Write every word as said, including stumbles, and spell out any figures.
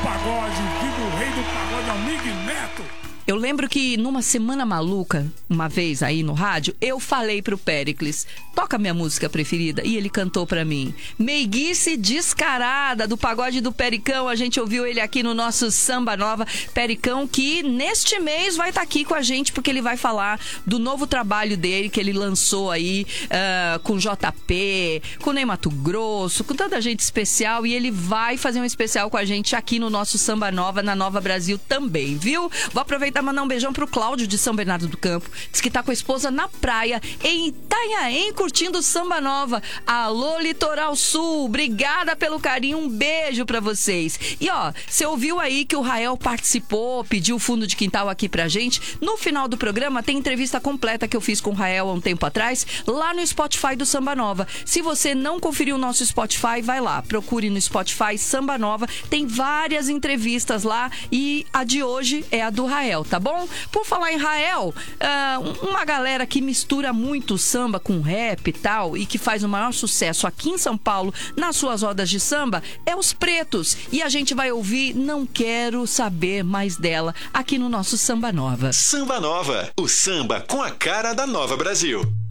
pagode, viva o rei do pagode, amigo e neto. Eu lembro que numa semana maluca, uma vez aí no rádio, eu falei pro Péricles, toca minha música preferida, e ele cantou pra mim. Meiguice Descarada, do pagode do Pericão. A gente ouviu ele aqui no nosso Samba Nova. Pericão, que neste mês vai estar aqui com a gente, porque ele vai falar do novo trabalho dele, que ele lançou aí uh, com J P, com Ney Mato Grosso, com tanta gente especial, e ele vai fazer um especial com a gente aqui no nosso Samba Nova, na Nova Brasil também, viu? Vou aproveitar e mandar um beijão pro Cláudio de São Bernardo do Campo. Diz que tá com a esposa na praia, em Itanhaém, curtindo Samba Nova. Alô, Litoral Sul, obrigada pelo carinho, um beijo pra vocês. E ó, você ouviu aí que o Rael participou, pediu o fundo de quintal aqui pra gente. No final do programa tem entrevista completa que eu fiz com o Rael há um tempo atrás, lá no Spotify do Samba Nova. Se você não conferiu o nosso Spotify, vai lá, procure no Spotify Samba Nova, tem várias entrevistas lá e a de hoje é a do Rael, tá bom? Por falar em Rael, uh, uma galera que mistura muito samba com rap e tal, e que faz o maior sucesso aqui em São Paulo nas suas rodas de samba, é os Pretos. E a gente vai ouvir Não Quero Saber Mais Dela aqui no nosso Samba Nova. Samba Nova, o samba com a cara da Nova Brasil.